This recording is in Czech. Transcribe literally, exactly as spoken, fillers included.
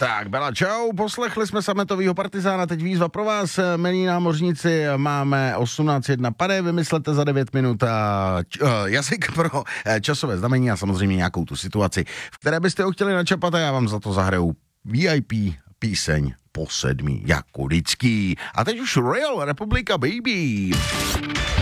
Tak, Bela, čau, poslechli jsme sametovýho partizána, teď výzva pro vás, milí námořníci, máme osmnáct jedna pade, vymyslete za devět minut a č- uh, jazyk pro časové znamení a samozřejmě nějakou tu situaci, v které byste ho chtěli načapat a já vám za to zahraju V I P píseň po sedmí, jako vždycky. A teď už Real Republika, baby.